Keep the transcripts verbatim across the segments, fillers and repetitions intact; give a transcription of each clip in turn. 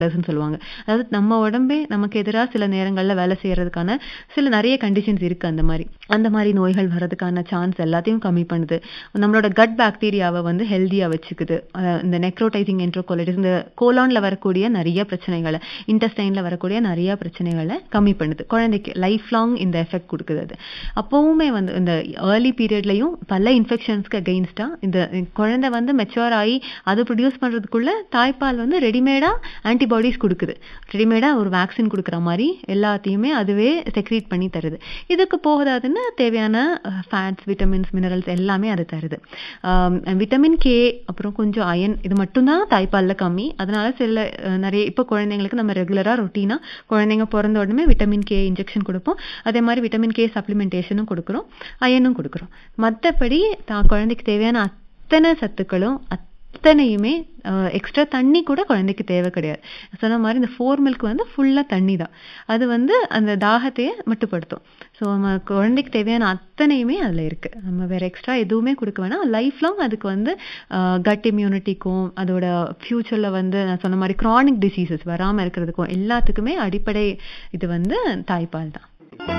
சொல்லுவாங்க. அதாவது நம்ம உடம்பே நமக்கு எதிராக சில நேரங்களில் வேலை செய்யறதுக்கான சில நிறைய கண்டிஷன்ஸ் இருக்கு. அந்த மாதிரி அந்த மாதிரி நோய்கள் வர்றதுக்கான சான்ஸ் எல்லாத்தையும் கம்மி பண்ணுது. நம்மளோட கட் பாக்டீரியாவை வந்து ஹெல்தியா வச்சுக்குது. இந்த நெக்ரோடைசிங் என்ட்ரோகோலைட்டிஸ், இந்த கோலான்ல வரக்கூடிய நிறைய பிரச்சனைகளை, இன்டெஸ்டைன்ல வரக்கூடிய நிறைய பிரச்சனைகளை கம்மி பண்ணுது. குழந்தைக்கு லைஃப் லாங் இந்த எஃபெக்ட் கொடுக்குது. அது அப்பவுமே வந்து இந்த ஏர்லி பீரியட்லயும் பல இன்ஃபெக்ஷன்ஸ்க்கு அகெயின்ஸ்டா இந்த குழந்தை வந்து மெச்சூர் ஆகி அது ப்ரொடியூஸ் பண்றதுக்குள்ள தாய்ப்பால் வந்து ரெடிமேடா ஆன்டிபாடிஸ் கொடுக்குது. ரெடிமேடா ஒரு வேக்சின் கொடுக்குற மாதிரி எல்லாத்தையுமே அதுவே செக்ரீட் பண்ணி தருது. இதுக்கு போகாதுன்னு தேவையான ஃபேட்ஸ், விட்டமின்ஸ், மினரல்ஸ் எல்லாமே அது தருது. விட்டமின் கே, அப்புறம் கொஞ்சம் அயன், இது மட்டும்தான் தாய்ப்பாலில் கம்மி. அதனால சில நிறைய இப்போ குழந்தைங்களுக்கு நம்ம ரெகுலராக ரொட்டீனா குழந்தைங்க பிறந்த உடனே விட்டமின் கே இன்ஜெக்ஷன் கொடுப்போம். அதே மாதிரி விட்டமின் கே சப்ளிமெண்டேஷனும் கொடுக்குறோம், அயனும் கொடுக்குறோம். மற்றபடி தான் குழந்தைக்கு தேவையான அத்தனை சத்துக்களும் அத்தனையுமே எக்ஸ்ட்ரா தண்ணி கூட குழந்தைக்கு தேவை கிடையாது. சொன்ன மாதிரி இந்த ஃபோர் மில்க் வந்து ஃபுல்லாக தண்ணி தான். அது வந்து அந்த தாகத்தையே மட்டுப்படுத்தும். ஸோ நம்ம குழந்தைக்கு தேவையான அத்தனையுமே அதில் இருக்குது. நம்ம வேறு எக்ஸ்ட்ரா எதுவுமே கொடுக்க வேணாம். லைஃப் லாங் அதுக்கு வந்து கட் இம்யூனிட்டிக்கும் அதோட ஃப்யூச்சரில் வந்து நான் சொன்ன மாதிரி க்ரானிக் டிசீசஸ் வராமல் இருக்கிறதுக்கும் எல்லாத்துக்குமே அடிப்படை இது வந்து தாய்ப்பால் தான்.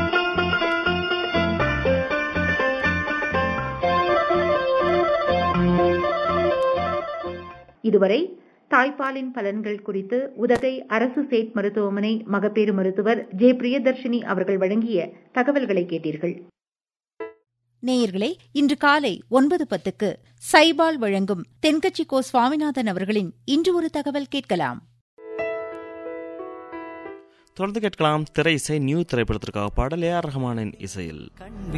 இதுவரை தாய்ப்பாலின் பலன்கள் குறித்து உதகை அரசு சேட் மருத்துவமனை மகப்பேறு மருத்துவர் ஜே பிரியதர்ஷினி அவர்கள் வழங்கிய தகவல்களை கேட்டீர்கள். நேயர்களே, இன்று காலை ஒன்பது பத்துக்கு சைபால் வழங்கும் தென்கட்சி கோ சுவாமிநாதன் அவர்களின் இன்று ஒரு தகவல் கேட்கலாம். தொடர்ந்து கேட்கலாம் திரை இசை. நியூ திரைப்படத்திற்காக பாடல் ஏ ஆர் ரஹ்மானின் இசையில்.